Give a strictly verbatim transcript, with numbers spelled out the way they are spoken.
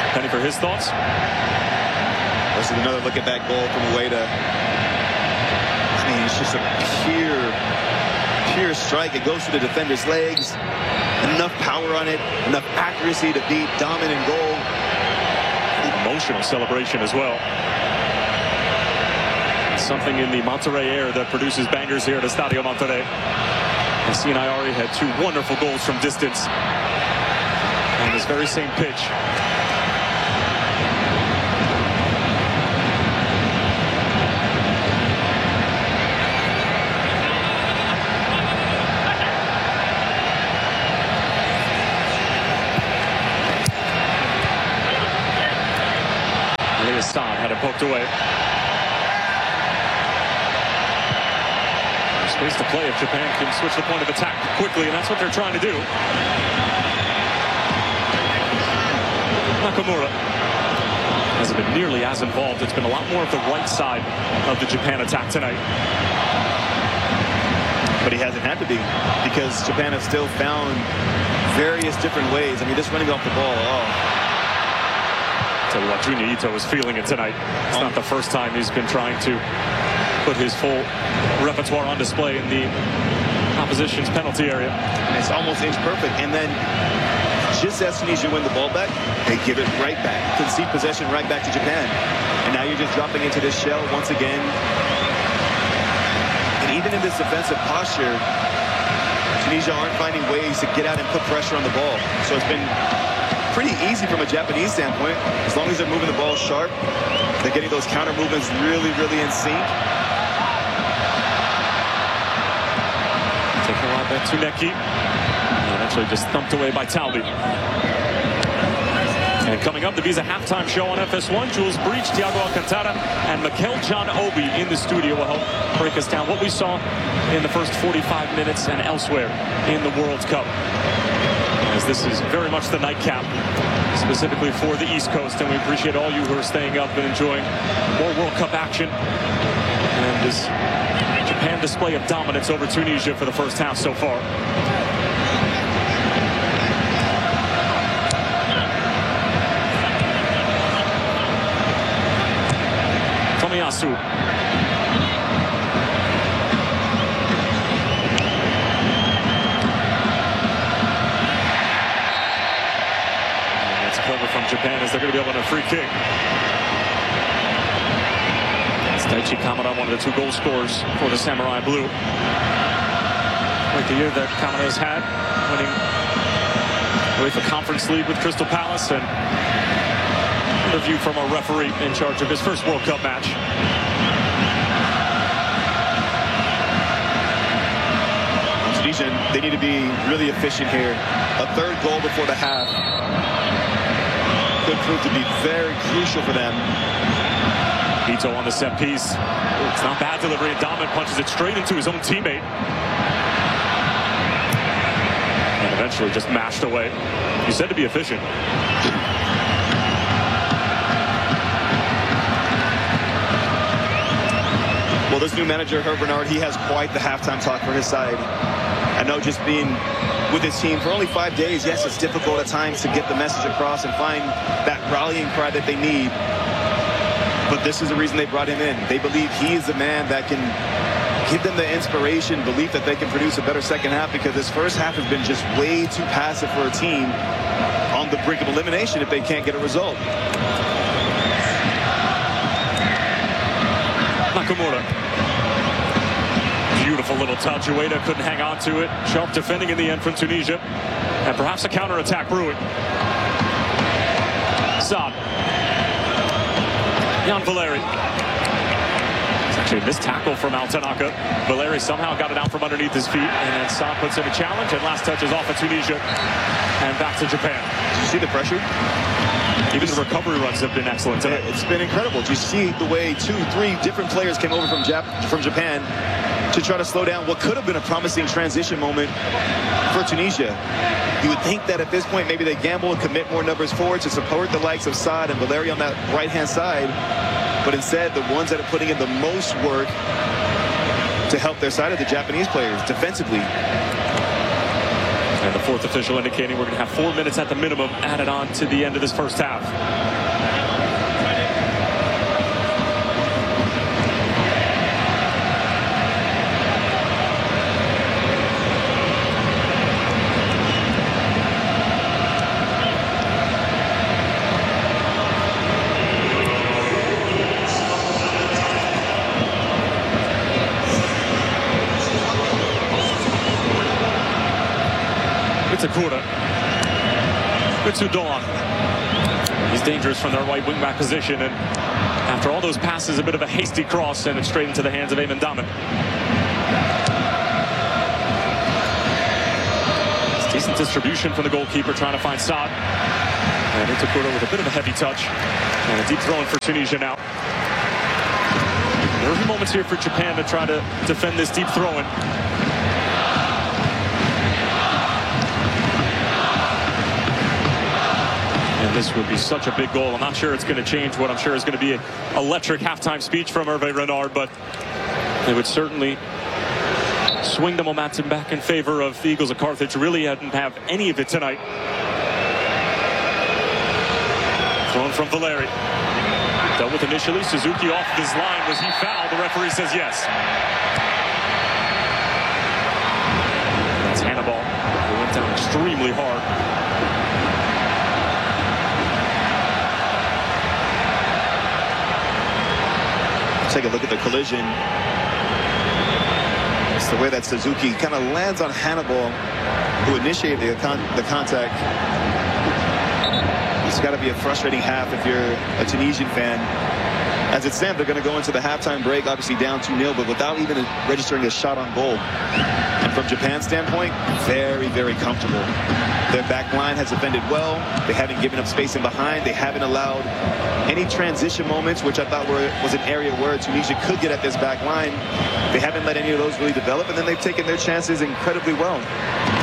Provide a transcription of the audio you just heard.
Penny for his thoughts. This is another look at that goal from Ueda. I mean, it's just a pure, pure strike. It goes through the defender's legs. Enough power on it, enough accuracy to beat Dahmen in goal. Emotional celebration as well. Something in the Monterrey air that produces bangers here at Estadio Monterrey. And Sinayari had two wonderful goals from distance on this very same pitch. Saad had it poked away. There's space to play if Japan can switch the point of attack quickly, and that's what they're trying to do. Nakamura hasn't been nearly as involved. It's been a lot more of the right side of the Japan attack tonight. But he hasn't had to be, because Japan has still found various different ways. I mean, just running off the ball. Oh. Tell you what, Junya Ito is feeling it tonight. It's not the first time he's been trying to put his full repertoire on display in the opposition's penalty area. And it's almost inch perfect. And then just as Tunisia win the ball back, they give it right back. Concede possession right back to Japan. And now you're just dropping into this shell once again. And even in this defensive posture, Tunisia aren't finding ways to get out and put pressure on the ball. So it's been pretty easy from a Japanese standpoint. As long as they're moving the ball sharp, they're getting those counter movements really, really in sync. Taking a lot back to Neki. And eventually just thumped away by Talbi. And coming up, the Visa halftime show on F S one. Jules Breach, Thiago Alcantara, and Mikel John Obi in the studio will help break us down what we saw in the first forty-five minutes and elsewhere in the World Cup. As this is very much the nightcap, specifically for the East Coast, and we appreciate all you who are staying up and enjoying more World Cup action. And this Japan display of dominance over Tunisia for the first half so far. Tomiyasu. From Japan as they're going to be able to free kick. It's Daichi Kamada, one of the two goal scorers for the Samurai Blue. Like the year that Kamada has had, winning UEFA Conference League with Crystal Palace, and interview from a referee in charge of his first World Cup match. Tunisia, they need to be really efficient here. A third goal before the half could prove to be very crucial for them. Ito on the set piece. It's not bad delivery, and Dahmen punches it straight into his own teammate. And eventually just mashed away. He said to be efficient. Well, this new manager, Herb Bernard, he has quite the halftime talk for his side. I know just being with his team for only five days, yes, it's difficult at times to get the message across and find that rallying cry that they need. But this is the reason they brought him in. They believe he is the man that can give them the inspiration, belief that they can produce a better second half, because this first half has been just way too passive for a team on the brink of elimination if they can't get a result. Nakamura. Beautiful little touch. Ueda couldn't hang on to it. Sharp defending in the end from Tunisia. And perhaps a counter-attack brewing. Saad. Jan Valeri. It's actually a missed tackle from Al Tanaka. Valeri somehow got it out from underneath his feet. And then Saad puts in a challenge. And last touch is off of Tunisia. And back to Japan. Did you see the pressure? Even the recovery runs have been excellent tonight. It's been incredible. Do you see the way two, three different players came over from Jap from Japan to try to slow down what could have been a promising transition moment for Tunisia? You would think that at this point maybe they gamble and commit more numbers forward to support the likes of Saad and Valeri on that right-hand side. But instead, the ones that are putting in the most work to help their side are the Japanese players defensively. And the fourth official indicating we're going to have four minutes at the minimum added on to the end of this first half. Sakura. Mitsudoa. He's dangerous from their right wing-back position, and after all those passes, a bit of a hasty cross, and it's straight into the hands of Eamon Daman. It's decent distribution from the goalkeeper, trying to find Saad. And Itakura with a bit of a heavy touch. And a deep throw in for Tunisia now. There are moments here for Japan to try to defend this deep throw-in. And this would be such a big goal. I'm not sure it's going to change what I'm sure is going to be an electric halftime speech from Hervé Renard, but it would certainly swing the momentum back in favor of the Eagles of Carthage. Really didn't have any of it tonight. Thrown from Valeri. Dealt with initially. Suzuki off his line. Was he fouled? The referee says yes. That's Hannibal, who went down extremely hard. Take a look at the collision. It's the way that Suzuki kind of lands on Hannibal, who initiated the, con the contact. It's got to be a frustrating half if you're a Tunisian fan. As it stands, they're going to go into the halftime break, obviously down two nil, but without even registering a shot on goal. And from Japan's standpoint, very, very comfortable. Their back line has defended well. They haven't given up space in behind. They haven't allowed any transition moments, which I thought were, was an area where Tunisia could get at this back line. They haven't let any of those really develop, and then they've taken their chances incredibly well.